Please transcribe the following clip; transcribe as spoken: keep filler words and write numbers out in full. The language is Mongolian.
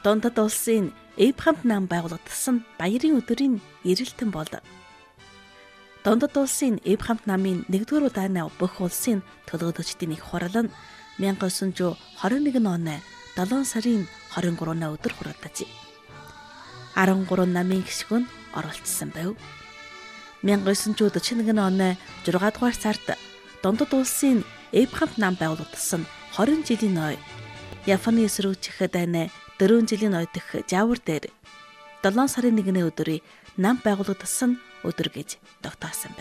Дундад улсын Эбрахамт нам байгуулагдсан баярын өдрийн эрэлтэн бол Дундад улсын Эбрахамт намын нэгдүгээр удааны бүх улсын төлөөлөгчдийн их хурал нь 천ги девятьсот двадцать один оны долоон сарын двадцать гурав өдөр хураалжээ. десять гурав намын гишг нь оролцсон байв. 천ги девятьсот сорок один оны шугар дугаар сард Дундад улсын Эбрахамт нам байгуулагдсан двадцать жилийн ой Японы эсрүүцэх дайны дөрвөн жилийн ой дэх жавар дээр долоон сарын нэгний өдрийг нам байгуулагдсан өдөр гэж тогтоосон байна.